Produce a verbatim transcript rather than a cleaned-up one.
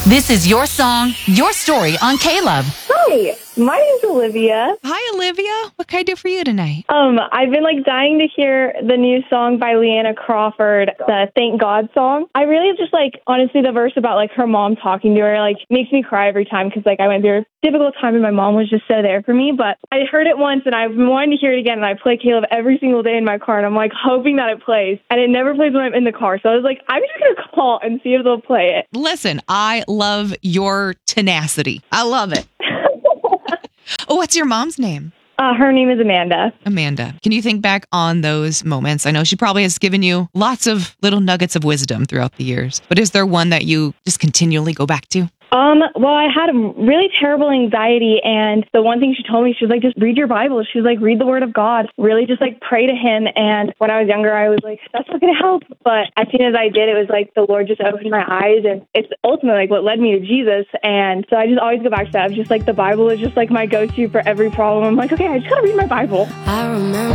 This is your song, your story on K-Love. Hi, my name's Olivia. Hi, Olivia. What can I do for you tonight? Um, I've been like dying to hear the new song by Leanna Crawford, the Thank God song. I really just like, honestly, the verse about like her mom talking to her, like makes me cry every time because like I went through a difficult time and my mom was just so there for me. But I heard it once and I've been wanting to hear it again, and I play Caleb every single day in my car, and I'm like hoping that it plays, and it never plays when I'm in the car. So I was like, I'm just going to call and see if they'll play it. Listen, I love your tenacity. I love it. Oh, what's your mom's name? Uh, her name is Amanda. Amanda. Can you think back on those moments? I know she probably has given you lots of little nuggets of wisdom throughout the years, but is there one that you just continually go back to? Um, well, I had a really terrible anxiety, and the one thing she told me, she was like, just read your Bible. She was like, read the Word of God. Really just like pray to Him. And when I was younger, I was like, that's not going to help. But as soon as I did, it was like the Lord just opened my eyes, and it's ultimately like what led me to Jesus. And so I just always go back to that. Just like the Bible is just like my go-to for every problem. I'm like, okay, I just got to read my Bible. I remember